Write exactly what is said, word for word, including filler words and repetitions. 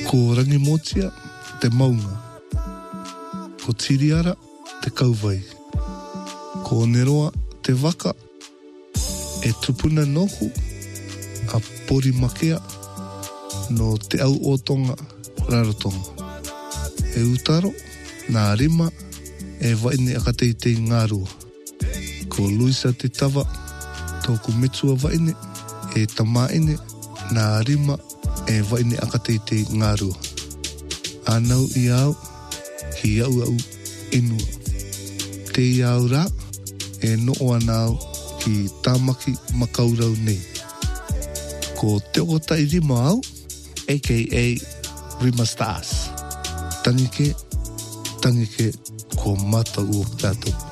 Ko rangi motia te maunga. Ko tiriara te kauwai. Ko neroa te waka. E tupuna nohu a pori makea no te au o tonga rarotonga. E utaro nā rima e waine akateitei ngārua. Ko Luisa te tawa tōku metua waine e tamaine nā rima e waine akateitei ngārua. Anau i au ki au au inua. Te iau rā e noo anau ki tāmaki makaurau nei. Ko te ota i rima au, a k a. Rima Stars. Tangike, tangike ko mata ua tātou.